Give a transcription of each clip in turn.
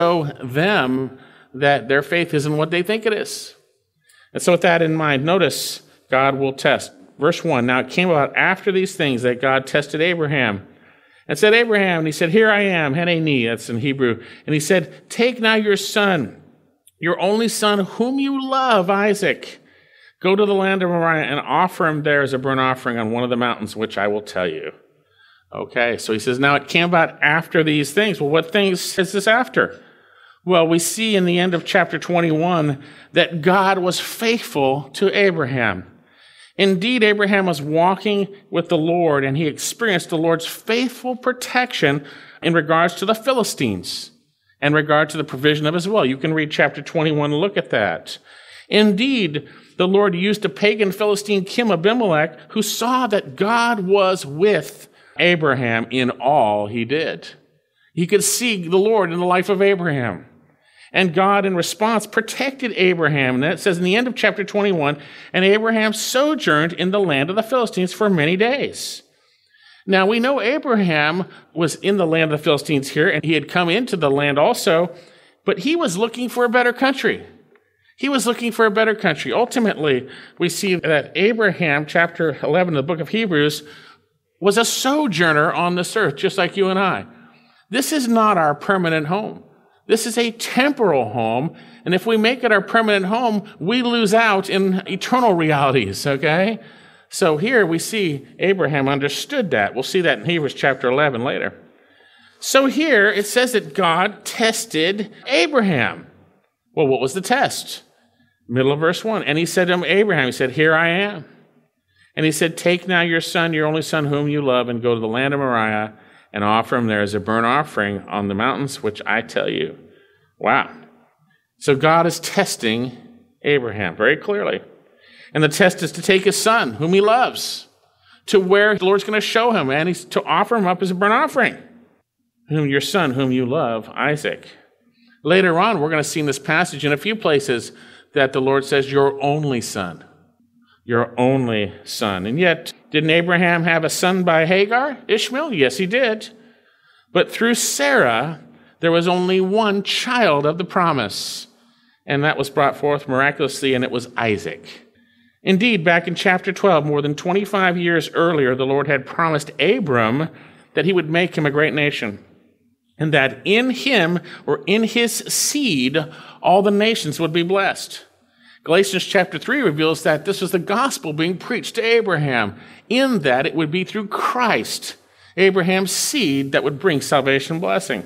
show them that their faith isn't what they think it is. And so with that in mind, notice God will test. Verse 1, now it came about after these things that God tested Abraham and said, Abraham, and he said, here I am, Heneni, that's in Hebrew. And he said, take now your son, your only son, whom you love, Isaac. Go to the land of Moriah and offer him there as a burnt offering on one of the mountains, which I will tell you. Okay, so he says, now it came about after these things. Well, what things is this after? Well, we see in the end of chapter 21 that God was faithful to Abraham. Indeed, Abraham was walking with the Lord, and he experienced the Lord's faithful protection in regards to the Philistines and in regard to the provision of his will. You can read chapter 21 and look at that. Indeed, the Lord used a pagan Philistine king Abimelech who saw that God was with Abraham in all he did. He could see the Lord in the life of Abraham. And God, in response, protected Abraham. And that says in the end of chapter 21, and Abraham sojourned in the land of the Philistines for many days. Now, we know Abraham was in the land of the Philistines here, and he had come into the land also, but he was looking for a better country. He was looking for a better country. Ultimately, we see that Abraham, chapter 11 of the book of Hebrews, was a sojourner on this earth, just like you and I. This is not our permanent home. This is a temporal home, and if we make it our permanent home, we lose out in eternal realities, okay? So here we see Abraham understood that. We'll see that in Hebrews chapter 11 later. So here it says that God tested Abraham. Well, what was the test? Middle of verse 1. And he said to him, Abraham, he said, here I am. And he said, take now your son, your only son whom you love, and go to the land of Moriah, and offer him there as a burnt offering on the mountains, which I tell you. Wow. So God is testing Abraham very clearly. And the test is to take his son, whom he loves, to where the Lord's going to show him, and he's to offer him up as a burnt offering. Your son, whom you love, Isaac. Later on, we're going to see in this passage in a few places that the Lord says, your only son. Your only son. And yet, didn't Abraham have a son by Hagar, Ishmael? Yes, he did. But through Sarah, there was only one child of the promise, and that was brought forth miraculously, and it was Isaac. Indeed, back in chapter 12, more than 25 years earlier, the Lord had promised Abram that he would make him a great nation, and that in him, or in his seed, all the nations would be blessed. Galatians chapter 3 reveals that this was the gospel being preached to Abraham, in that it would be through Christ, Abraham's seed, that would bring salvation blessing.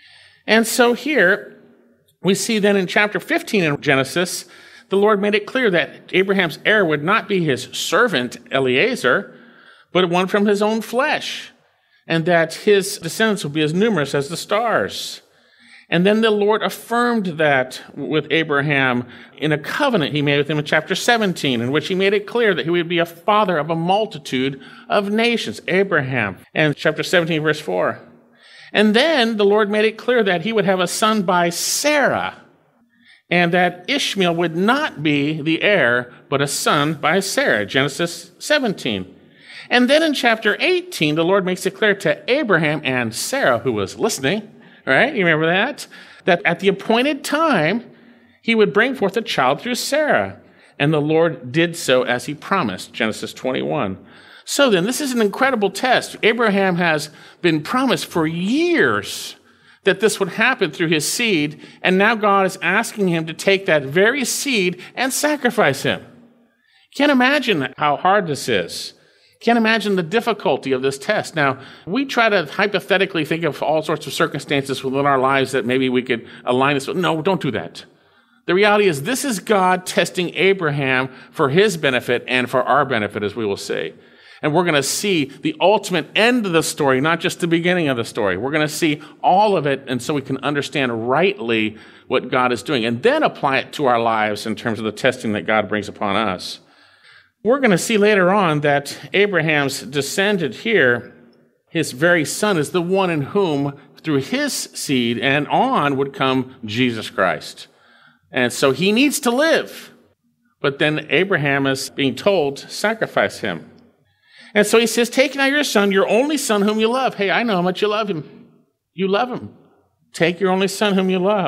And so here, we see then in chapter 15 in Genesis, the Lord made it clear that Abraham's heir would not be his servant Eliezer, but one from his own flesh, and that his descendants would be as numerous as the stars. And then the Lord affirmed that with Abraham in a covenant he made with him in chapter 17, in which he made it clear that he would be a father of a multitude of nations, Abraham, and chapter 17, verse 4. And then the Lord made it clear that he would have a son by Sarah, and that Ishmael would not be the heir, but a son by Sarah, Genesis 17. And then in chapter 18, the Lord makes it clear to Abraham and Sarah, who was listening, right? You remember that? That at the appointed time, he would bring forth a child through Sarah. And the Lord did so as he promised, Genesis 21. So then, this is an incredible test. Abraham has been promised for years that this would happen through his seed, and now God is asking him to take that very seed and sacrifice him. Can't imagine how hard this is. Can't imagine the difficulty of this test. Now, we try to hypothetically think of all sorts of circumstances within our lives that maybe we could align this with. No, don't do that. The reality is this is God testing Abraham for his benefit and for our benefit, as we will see. And we're going to see the ultimate end of the story, not just the beginning of the story. We're going to see all of it, and so we can understand rightly what God is doing, and then apply it to our lives in terms of the testing that God brings upon us. We're going to see later on that Abraham's descendant here, his very son, is the one in whom, through his seed and on, would come Jesus Christ. And so he needs to live. But then Abraham is being told, sacrifice him. And so he says, take now your son, your only son whom you love. Hey, I know how much you love him. You love him. Take your only son whom you love.